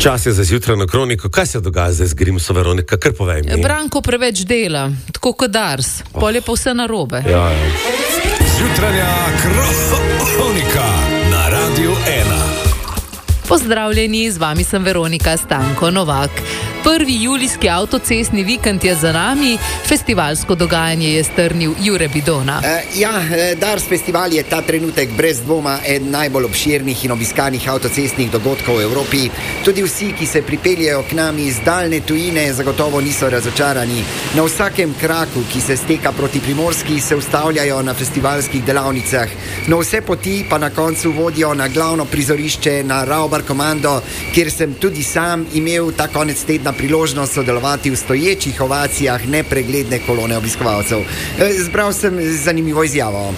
Čas je za zjutrajno kroniko. Kaj se dogaja zdaj z Grimso, Veronika? Kar povej mi. Branko preveč dela, tako kot Dars. Pol je pa vse narobe. Ja. Zjutranja kronika na Radiu 1. Pozdravljeni, z vami sem Veronika Stanko Novak. 1. julijski avtocestni vikend je za nami, festivalsko dogajanje je strnil Jure Bidona. Dars festival je ta trenutek brez dvoma eden najbolj obširnih in obiskanih avtocestnih dogodkov v Evropi. Tudi vsi, ki se pripeljejo k nam iz daljne tujine, zagotovo niso razočarani. Na vsakem kraku, ki se steka proti Primorski, se ustavljajo na festivalskih delavnicah. No, vse poti pa na koncu vodijo na glavno prizorišče na Raubarkommando, kjer sem tudi sam imel ta konec tedna priložnost sodelovati v stoječih ovacijah nepregledne kolone obiskovalcev. Zbral sem zanimivo izjavo.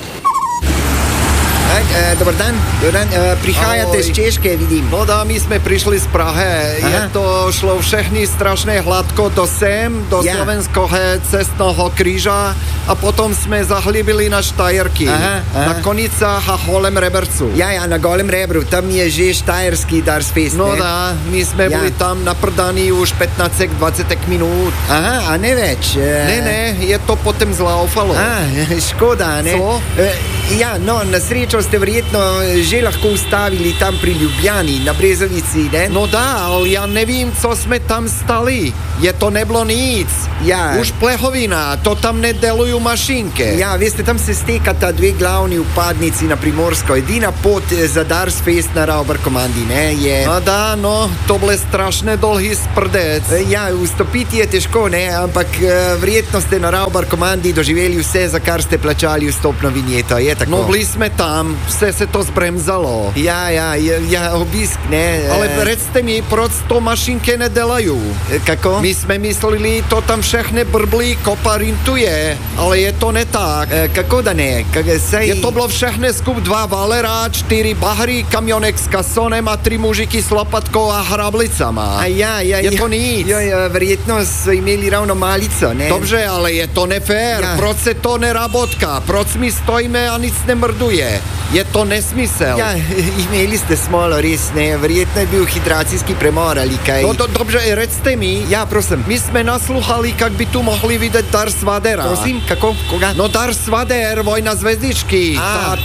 Dobar dan, prihajate z Češke, vidim. No da, mi sme prišli z Prahe. Je to šlo všechny strašne hladko do slovenského cestného kríža a potom sme zahlibili na Štajerky. Na Konicách a Holem Rebercu. Na Golem Rebru, tam je že štajerský Dars Fest. No da, my sme boli tam naprdaní už 15-20 minút. A ne več. Ne, je to potom zlaufalo. Škoda, ne? Co? Na srečo ste verjetno že lahko ustavili tam pri Ljubljani, na Brezovici, ne? No da, ale ja nevím, co sme tam stali. Je to neblo nic. Už plehovina, to tam nedelujú mašinke. Veste, tam se stekata dve glavni upadnici na Primorsko. Edina pot za Dars Fest na Raubarkommandi, ne, je... A da, no, to bole strašne dolhý sprdec. Vstopiti je težko, ne, ampak verjetno ste na Raubarkommandi doživeli vse, za kar ste plačali vstopno vinjeto, je tako? No, bili sme tam, vse se to zbremzalo. Obisk, ne. Ale recte mi, proč to mašinke nedelajú? Kako? My sme mysleli, to tam všechny brblí, kopa rintuje, ale je to ne tak. Kako da ne? Je to bylo všechny skup 2 valera, 4 bahry, kamionek s kasonem a 3 mužiky s lopatkou a hrablicama. Je to nic. Verjetno so imeli ravno malico, ne? Dobře, ale je to nefér. Proč se to nerabotka? Proč mi stojíme a nic nemrduje? Je to nesmysel. Imeli ste smolo, res, ne? Verjetno je bil hidracijski premor ali kaj. No, dobře, recte mi. Prosim. My sme nasluchali, kak by tu mohli vidět Dars Vadera. Prosím, kako? Koga? No, Dars Vader, Vojna zvezdičky.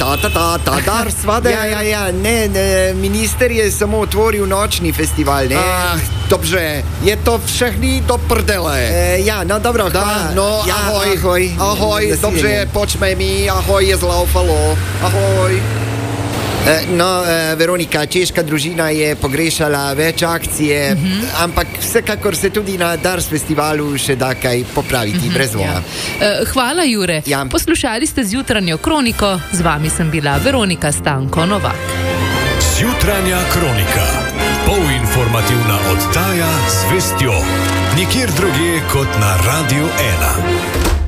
Dars Vader. Ne, minister je samo otvoril nočni festival, ne? Dobře, je to všechny do prdele. Dobro, hvala. No, ahoj. Ahoj, dobře, počme mi, ahoj, je zlaufalo. Ahoj. Veronika, češka družina je pogrešala več akcije, ampak vsekakor se tudi na Dars festivalu še da kaj popraviti, brez dvoma. Hvala, Jure. Poslušali ste zjutranjo kroniko, z vami sem bila Veronika Stanko Novak. Zjutranja kronika, polinformativna oddaja z vestjo, nikjer drugje kot na Radiu 1.